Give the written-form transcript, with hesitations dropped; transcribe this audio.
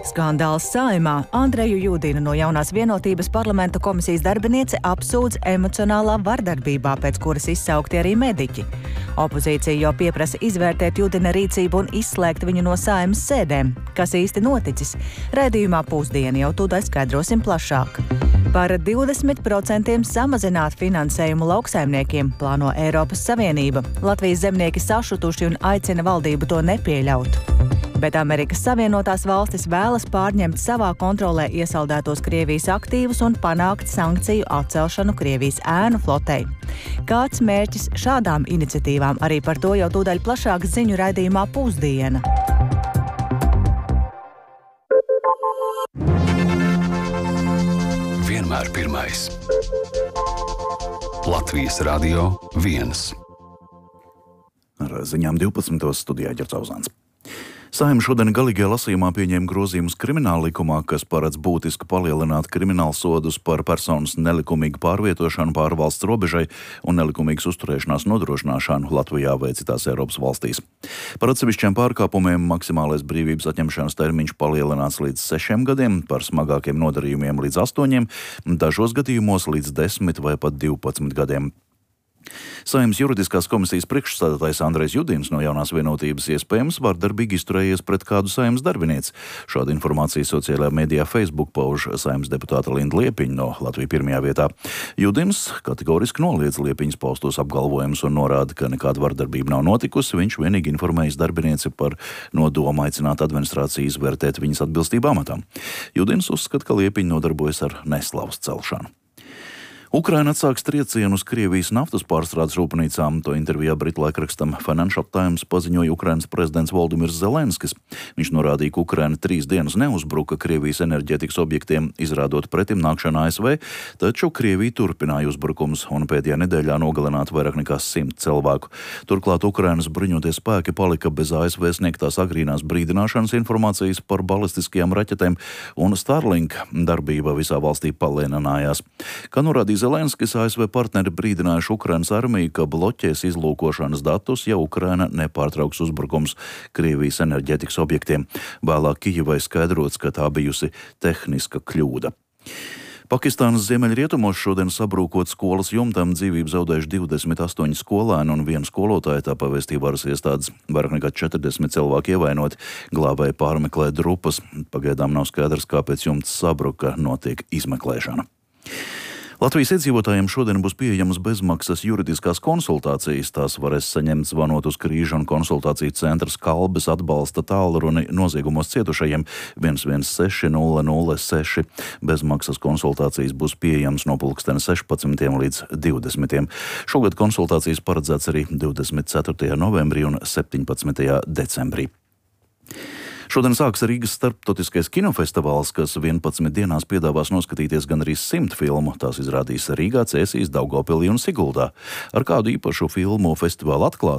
Skandāls Saeimā. Andreju Jūdinu no Jaunās vienotības parlamenta komisijas darbiniece apsūdz emocionālā vardarbībā, pēc kuras izsaukti arī mediķi. Opozīcija jau pieprasa izvērtēt Jūdina rīcību un izslēgt viņu no Saeimas sēdēm. Kas īsti noticis? Raidījumā Pusdiena jau tūdaļ skaidrosim plašāk. Par 20% samazināt finansējumu lauksaimniekiem plāno Eiropas Savienība. Latvijas zemnieki sašutuši un aicina valdību to nepieļaut. Bet Amerikas Savienotās valstis vēlas pārņemt savā kontrolē iesaldētos Krievijas aktīvus un panākt sankciju atcelšanu Krievijas ēnu flotei. Kāds mērķis šādām iniciatīvām? Arī par to jau tūdaļ plašāk ziņu raidījumā Pusdiena. Vienmēr pirmais. Latvijas Radio 1. Ar ziņām 12. studijā Ģercauzāns. Saeima šodien galīgajā lasījumā pieņēma grozījumus krimināla likumā, kas paredz būtiski palielināt kriminālu sodus par personas nelikumīgu pārvietošanu pāri valsts robežai un nelikumīgas uzturēšanās nodrošināšanu Latvijā vai citās Eiropas valstīs. Par atsevišķiem pārkāpumiem maksimālais brīvības atņemšanas termiņš palielināts līdz 6 gadiem, par smagākiem nodarījumiem līdz 8, dažos gadījumos līdz 10 vai pat 12 gadiem. Saeimas juridiskās komisijas priekšsēdētājs Andrejs Judins no Jaunās vienotības iespējams vardarbīgi izturējies pret kādu Saeimas darbinieci. Šādu informāciju sociālajā medijā Facebook pauž Saeimas deputāta Linda Liepiņa no Latvijas pirmajā vietā. Judins kategoriski noliedz Liepiņas paustos apgalvojumus un norāda, ka nekāda vardarbība nav notikusi. Viņš vienīgi informējis darbinieci par nodomu aicināt administrāciju izvērtēt viņas atbilstību amatam. Judins uzskata, ka Liepiņa nodarbojas ar neslavas celšanu. Ukraina atsāks triecienu uz Krievijas naftas pārstrādes rūpnīcām. To intervijā Britu laikrakstam Financial Times paziņoja Ukrainas prezidents Voldimirs Zelenskis. Viņš norādīja, ka Ukraina 3 dienas neuzbruka Krievijas enerģētikas objektiem, izrādot pretim nākšanu ASV, taču Krievija turpināja uzbrukums un pēdējā nedēļā nogalināt vairāk nekā 100 cilvēku. Turklāt Ukrainas bruņotie spēki palika bez ASV sniegtās agrīnās brīdināšanas informācijas par balistiskajām raķetēm, un Starlink darbība visā valstī palēninājās. Kā norādīja Zelenskis, ASV partneri brīdinājuši Ukrainas armiju, ka bloķēs izlūkošanas datus, ja Ukraina nepārtrauks uzbrukums Krievijas enerģētikas objektiem. Vēlāk Kijevai skaidrots, ka tā bijusi tehniska kļūda. Pakistānas ziemeļrietumos šodien sabrūkot skolas jumtam dzīvību zaudējuši 28 skolēni un 1 skolotāja, tā pavēstīja varas iestādes. Vairāk nekā 40 cilvēki ievainoti, glābēji pārmeklē drupas. Pagaidām nav skaidrs, kāpēc jumts sabruka, notiek izmeklēšana. Latvijas iedzīvotājiem šodien būs pieejamas bezmaksas juridiskās konsultācijas. Tās varēs saņemt zvanot uz krīžu un konsultāciju centra Skalbes atbalsta tālruni noziegumos cietušajiem 116 006. Bezmaksas konsultācijas būs pieejamas no pulksteni 16 līdz 20. Šogad konsultācijas paredzēts arī 24. novembrī un 17. decembrī. Šodien sāks Rīgas starptautiskais kinofestivāls, kas 11 dienās piedāvās noskatīties gandrīz 100 filmu. Tās izrādīs Rīgā, Cēsīs, Daugavpilī un Siguldā. Ar kādu īpašu filmu festivālu atklās